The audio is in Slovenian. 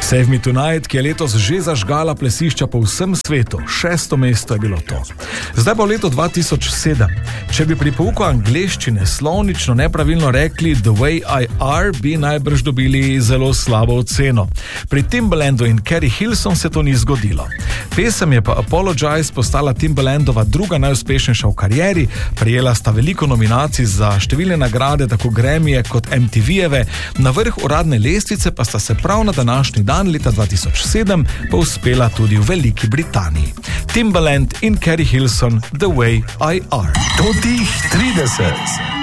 Save Me Tonight, ki je letos že zažgala plesišča po vsem svetu. 6. mesto je bilo to. Zdaj pa v letu 2007. Če bi pri pouku angleščine slovnično nepravilno rekli The Way I Are, bi najbrž dobili zelo slabo oceno. Pri Timbalandu in Carrie Hilson se to ni zgodilo. Pesem je pa Apologize postala Timbalandova druga najuspešnejša v karieri, prejela sta veliko nominacij za številne nagrade, tako Grammyje kot MTV-jeve, na vrh uradne lestvice pa sta se prav na današnji dan leta 2007 povzpela tudi v Veliki Britaniji. Timbaland in Carrie Hilson, The Way I Are. Totih 30.